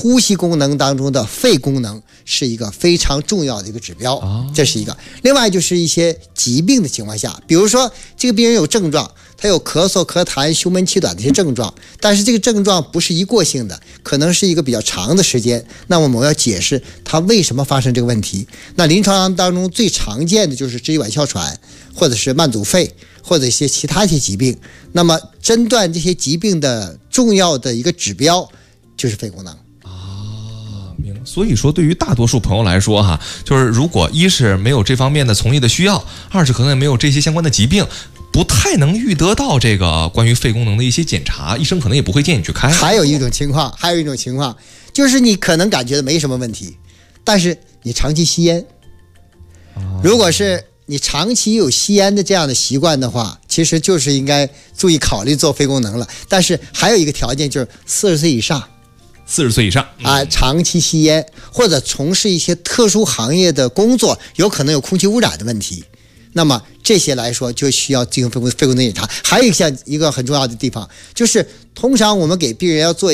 呼吸功能当中的肺功能是一个非常重要的一个指标，这是一个。另外就是一些疾病的情况下，比如说这个病人有症状，他有咳嗽、咳痰、胸闷气短的一些症状，但是这个症状不是一过性的，可能是一个比较长的时间，那我们要解释他为什么发生这个问题。那临床当中最常见的就是支气管哮喘，或者是慢阻肺，或者一些其他一些疾病。那么诊断这些疾病的重要的一个指标就是肺功能。 所以说对于大多数朋友来说哈，就是如果一是没有这方面的从业的需要，二是可能也没有这些相关的疾病，不太能遇得到这个关于肺功能的一些检查，医生可能也不会建议你去开。 还有一种情况就是你可能感觉没什么问题，但是你长期吸烟，如果是你长期有吸烟的这样的习惯的话，其实就是应该注意考虑做肺功能了。但是还有一个条件就是40岁以上 ，40岁以上长期吸烟或者从事一些特殊行业的工作，有可能有空气污染的问题，那么这些来说就需要进行肺功能检查。还有一个很重要的地方，就是通常我们给病人要做